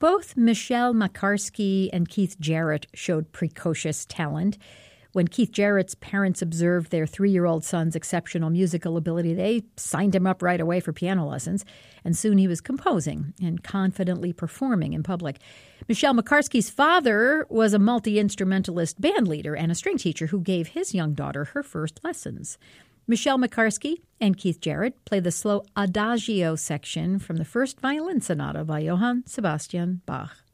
both Michelle Makarsky and Keith Jarrett showed precocious talent. When Keith Jarrett's parents observed their 3-year-old son's exceptional musical ability, they signed him up right away for piano lessons, and soon he was composing and confidently performing in public. Michelle Makarsky's father was a multi-instrumentalist band leader and a string teacher who gave his young daughter her first lessons. Michelle Makarsky and Keith Jarrett play the slow Adagio section from the first violin sonata by Johann Sebastian Bach.